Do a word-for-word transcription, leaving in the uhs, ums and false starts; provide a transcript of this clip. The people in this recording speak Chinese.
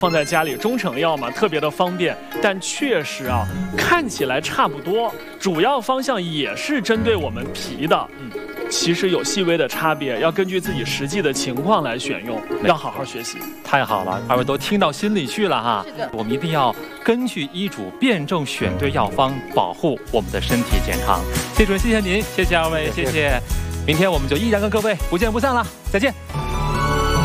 放在家里中成药嘛，特别的方便，但确实啊，看起来差不多，主要方向也是针对我们脾的，嗯，其实有细微的差别，要根据自己实际的情况来选用，要好好学习。 太好了，二位都听到心里去了哈。是的，我们一定要根据医嘱辩证选对药方，保护我们的身体健康。谢主任，谢谢您，谢谢二位，谢谢。明天我们就依然跟各位不见不散了，再见。